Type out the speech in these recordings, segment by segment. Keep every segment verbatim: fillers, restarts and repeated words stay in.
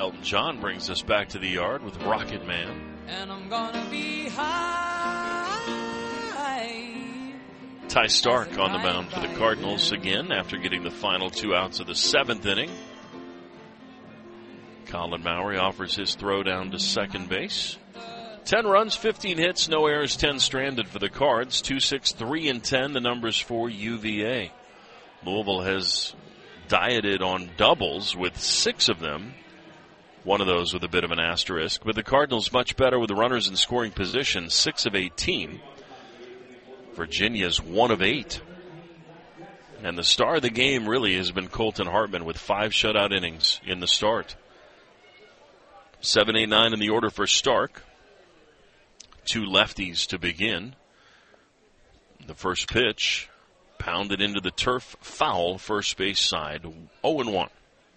Elton John brings us back to the yard with Rocket Man. And I'm gonna be high. Ty Stark on the mound for the Cardinals again after getting the final two outs of the seventh inning. Colin Mowry offers his throw down to second base. ten runs, fifteen hits, no errors, ten stranded for the Cards. two six, three and ten, the numbers for U V A. Louisville has dieted on doubles with six of them. One of those with a bit of an asterisk. But the Cardinals much better with the runners in scoring position, six of eighteen. Virginia's one of eight. And the star of the game really has been Colton Hartman with five shutout innings in the start. seven eight nine in the order for Stark. Two lefties to begin. The first pitch pounded into the turf, foul, first base side, oh and one.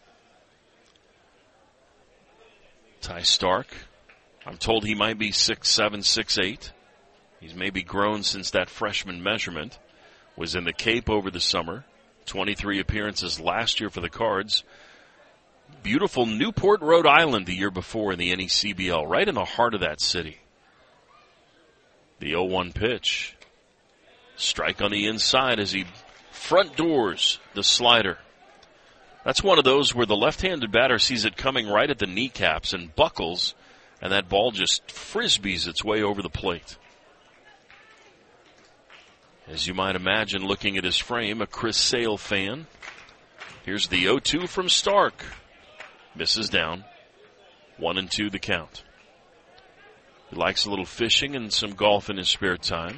Ty Stark, I'm told he might be six seven, six eight. He's maybe grown since that freshman measurement. Was in the Cape over the summer. twenty-three appearances last year for the Cards. Beautiful Newport, Rhode Island the year before in the N E C B L, right in the heart of that city. The oh one pitch. Strike on the inside as he front doors the slider. That's one of those where the left-handed batter sees it coming right at the kneecaps and buckles, and that ball just frisbees its way over the plate. As you might imagine, looking at his frame, a Chris Sale fan. Here's the oh two from Stark. Misses down. One and two the count. He likes a little fishing and some golf in his spare time.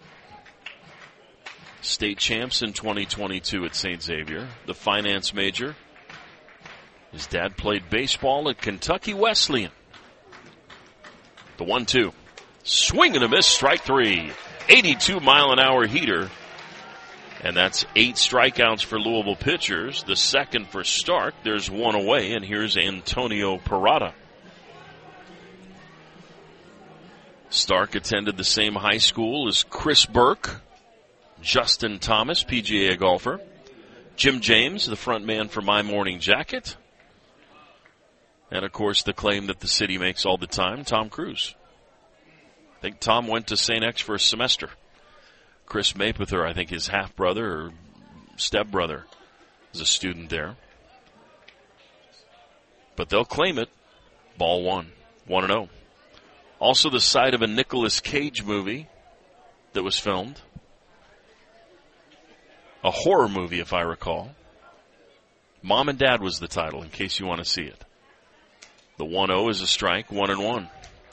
State champs in twenty twenty-two at Saint Xavier. The finance major. His dad played baseball at Kentucky Wesleyan. The one two. Swing and a miss, strike three. eighty-two mile an hour heater. And that's eight strikeouts for Louisville pitchers. The second for Stark. There's one away, and here's Antonio Parada. Stark attended the same high school as Chris Burke, Justin Thomas, P G A golfer, Jim James, the front man for My Morning Jacket, and, of course, the claim that the city makes all the time, Tom Cruise. I think Tom went to Saint X for a semester. Chris Mapother, I think his half-brother or step-brother, is a student there. But they'll claim it. Ball one. one and oh. Also the site of a Nicolas Cage movie that was filmed. A horror movie, if I recall. Mom and Dad was the title, in case you want to see it. The one oh is a strike, one and one.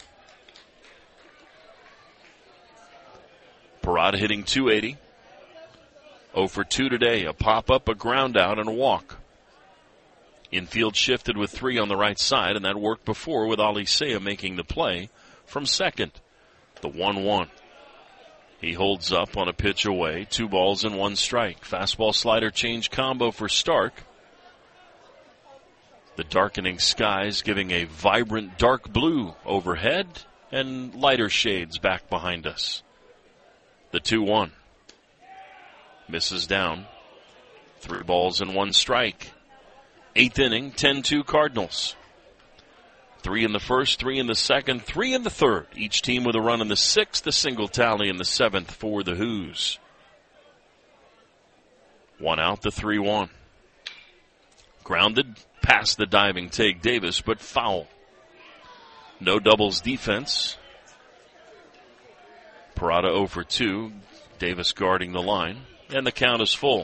Parada hitting two eighty. oh for two today. A pop-up, a ground out, and a walk. Infield shifted with three on the right side, and that worked before with Ali Seiya making the play from second. The one one. He holds up on a pitch away. Two balls and one strike. Fastball slider change combo for Stark. The darkening skies giving a vibrant dark blue overhead and lighter shades back behind us. The two one. Misses down. Three balls and one strike. Eighth inning, ten two Cardinals. Three in the first, three in the second, three in the third. Each team with a run in the sixth, a single tally in the seventh for the Who's. One out, the three one. Grounded past the diving Tage Davis, but foul. No doubles defense. Parada oh for two. Davis guarding the line. And the count is full.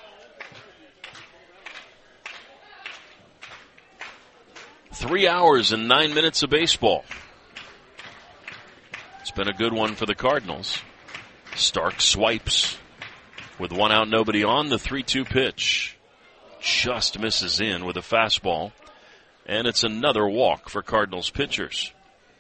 Three hours and nine minutes of baseball. It's been a good one for the Cardinals. Stark swipes. With one out, nobody on, the three two pitch. Just misses in with a fastball. And it's another walk for Cardinals pitchers.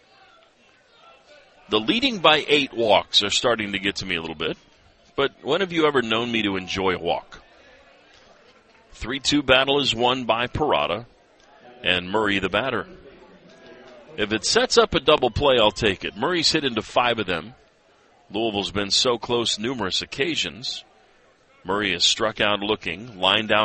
The leading by eight walks are starting to get to me a little bit. But when have you ever known me to enjoy a walk? three two battle is won by Parada and Murray the batter. If it sets up a double play, I'll take it. Murray's hit into five of them. Louisville's been so close numerous occasions. Murray is struck out looking, lined out